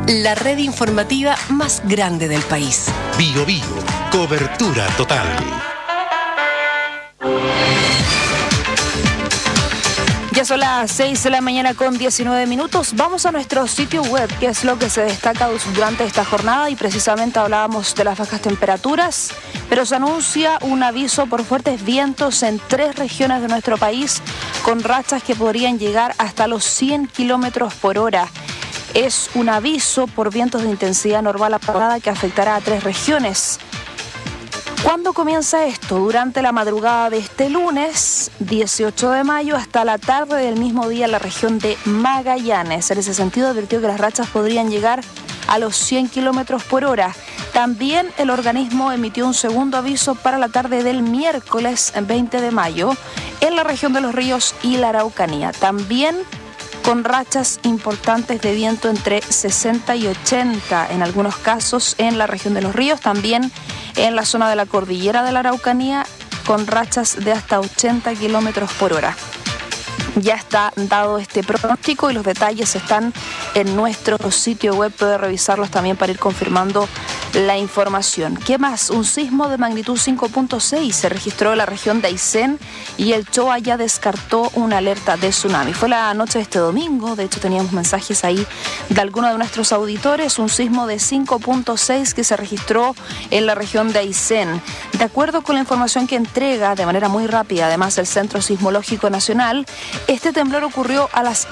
la red informativa más grande del país. Bio Bio, cobertura total. Ya son las 6 de la mañana con 19 minutos. Vamos a nuestro sitio web, que es lo que se destaca durante esta jornada, y precisamente hablábamos de las bajas temperaturas, pero se anuncia un aviso por fuertes vientos en 3 regiones de nuestro país, con rachas que podrían llegar hasta los 100 kilómetros por hora. Es un aviso por vientos de intensidad normal apagada que afectará a 3 regiones. ¿Cuándo comienza esto? Durante la madrugada de este lunes, 18 de mayo, hasta la tarde del mismo día en la región de Magallanes. En ese sentido, advirtió que las rachas podrían llegar a los 100 kilómetros por hora. También el organismo emitió un segundo aviso para la tarde del miércoles 20 de mayo en la región de Los Ríos y la Araucanía. También con rachas importantes de viento entre 60 y 80 en algunos casos en la región de Los Ríos, también en la zona de la cordillera de la Araucanía, con rachas de hasta 80 kilómetros por hora. Ya está dado este pronóstico y los detalles están en nuestro sitio web, puede revisarlos también para ir confirmando la información. ¿Qué más? Un sismo de magnitud 5.6 se registró en la región de Aysén y el CHOA ya descartó una alerta de tsunami. Fue la noche de este domingo, de hecho teníamos mensajes ahí de algunos de nuestros auditores, un sismo de 5.6 que se registró en la región de Aysén. De acuerdo con la información que entrega de manera muy rápida, además el Centro Sismológico Nacional, este temblor ocurrió a las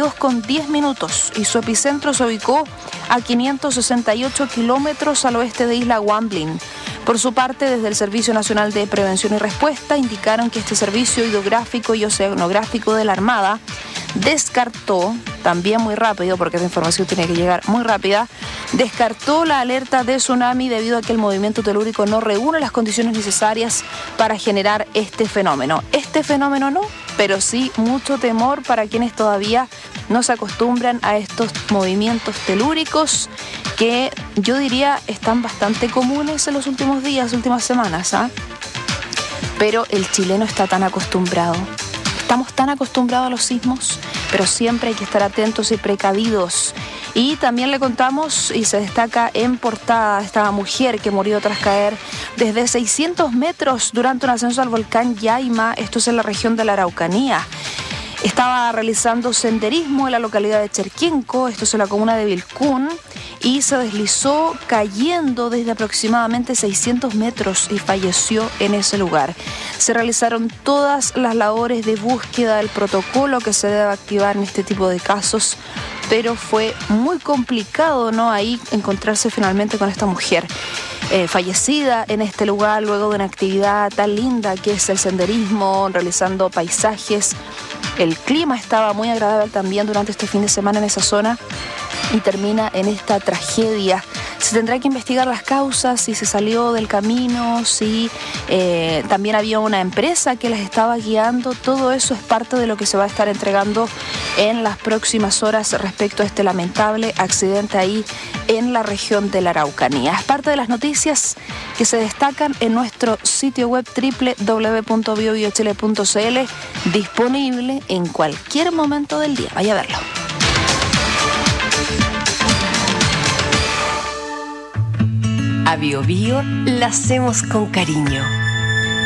22:10 y su epicentro se ubicó a 568 kilómetros al oeste de Isla Guamblin. Por su parte, desde el Servicio Nacional de Prevención y Respuesta indicaron que este servicio hidrográfico y oceanográfico de la Armada descartó, también muy rápido, porque esa información tiene que llegar muy rápida, descartó la alerta de tsunami debido a que el movimiento telúrico no reúne las condiciones necesarias para generar este fenómeno. Este fenómeno no, pero sí mucho temor para quienes todavía no se acostumbran a estos movimientos telúricos que yo diría están bastante comunes en los últimos días, últimas semanas, ¿ah? Pero el chileno está tan acostumbrado. Estamos tan acostumbrados a los sismos, pero siempre hay que estar atentos y precavidos. Y también le contamos, y se destaca en portada, esta mujer que murió tras caer desde 600 metros durante un ascenso al volcán Yaima, esto es en la región de la Araucanía. Estaba realizando senderismo en la localidad de Cherquenco, esto es en la comuna de Vilcún, y se deslizó cayendo desde aproximadamente 600 metros y falleció en ese lugar. Se realizaron todas las labores de búsqueda, el protocolo que se debe activar en este tipo de casos, pero fue muy complicado, ¿no?, ahí encontrarse finalmente con esta mujer fallecida en este lugar luego de una actividad tan linda que es el senderismo, realizando paisajes. El clima estaba muy agradable también durante este fin de semana en esa zona y termina en esta tragedia. Se tendrá que investigar las causas, si se salió del camino, si también había una empresa que las estaba guiando. Todo eso es parte de lo que se va a estar entregando en las próximas horas respecto a este lamentable accidente ahí en la región de la Araucanía. Es parte de las noticias que se destacan en nuestro sitio web www.biobiochile.cl, disponible en cualquier momento del día. Vaya a verlo. A Bio Bio la hacemos con cariño.